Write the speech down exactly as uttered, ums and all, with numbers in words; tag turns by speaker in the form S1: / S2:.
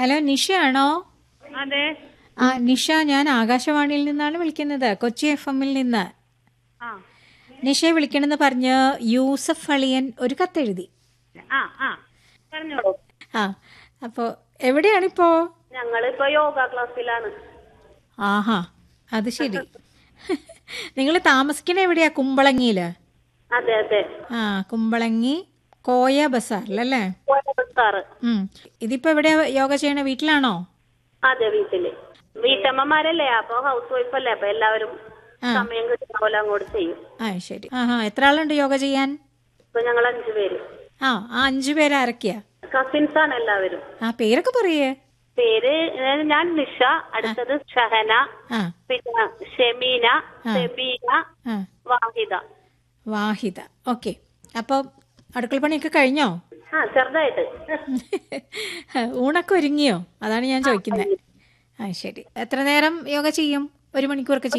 S1: Hello, നിഷയാണോ?
S2: അതെ.
S1: ആ നിഷ, ഞാൻ ആകാശവാണിയിൽ നിന്നാണ് വിളിക്കുന്നത്, കൊച്ചി എഫ് എമ്മിൽ നിന്ന്.
S2: ആ
S1: നിഷയെ വിളിക്കണമെന്ന് പറഞ്ഞ് യൂസഫ് അളിയൻ ഒരു കത്തെഴുതി.
S2: ആ ആ പറഞ്ഞോളൂ.
S1: ആ, അപ്പോൾ എവിടെയാണിപ്പോ?
S2: ഞങ്ങളിപ്പോ യോഗ ക്ലാസ്സിലാണ്.
S1: ആഹാ, അത് ശരി. നിങ്ങൾ താമസിക്കണ എവിടെയാ? കുമ്പളങ്ങിയില്?
S2: അതെ അതെ.
S1: ആ, കുമ്പളങ്ങി കോയ ബസാറിലല്ലേ?
S2: സാറ്.
S1: ഉം. ഇതിപ്പോ എവിടെയാ യോഗ ചെയ്യണ? വീട്ടിലാണോ?
S2: അതെ, വീട്ടില്. വീട്ടമ്മമാരല്ലേ, അപ്പൊ ഹൗസ് വൈഫ് അല്ലേ, അപ്പൊ എല്ലാവരും സമയം കിട്ടുന്ന പോലെ അങ്ങോട്ട് ചെയ്യും.
S1: ആ, ശരി. ആഹാ, എത്ര ആളുണ്ട് യോഗ ചെയ്യാൻ?
S2: ഇപ്പൊ ഞങ്ങൾ അഞ്ചു പേര്.
S1: ആ ആ അഞ്ചു പേര് ആരൊക്കെയാ?
S2: കസിൻസ് ആണ് എല്ലാവരും.
S1: ആ, പേരൊക്കെ പറയേ.
S2: പേര് ഞാൻ നിഷ, അടുത്തത് ഷഹന,
S1: ആ
S2: പിന്നെ ഷെമീന, സെബീന,
S1: ആ
S2: വാഹിദ.
S1: വാഹിദ. ഓക്കെ. അപ്പോൾ അടുക്കള പണിയൊക്കെ കഴിഞ്ഞോ?
S2: ആ, ചെറുതായിട്ട്.
S1: ഊണൊക്കെ ഒരുങ്ങിയോ? അതാണ് ഞാൻ ചോദിക്കുന്നത്. ആ, ശരി. എത്ര നേരം യോഗ ചെയ്യും? ഒരു മണിക്കൂറൊക്കെ ചെയ്യും?